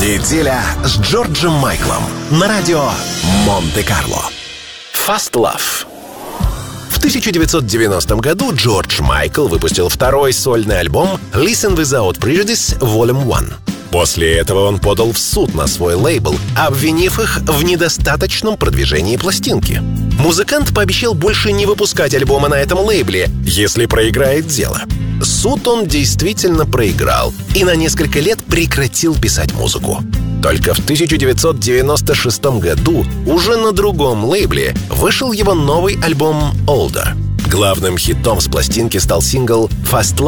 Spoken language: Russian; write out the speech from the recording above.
Неделя с Джорджем Майклом на радио Монте-Карло. Fast Love. В 1990 году Джордж Майкл выпустил второй сольный альбом Listen Without Prejudice Volume 1. После этого он подал в суд на свой лейбл, обвинив их в недостаточном продвижении пластинки. Музыкант пообещал больше не выпускать альбома на этом лейбле, если проиграет дело. Суд он действительно проиграл и на несколько лет прекратил писать музыку. Только в 1996 году уже на другом лейбле вышел его новый альбом «Older». Главным хитом с пластинки стал сингл «Fast Love».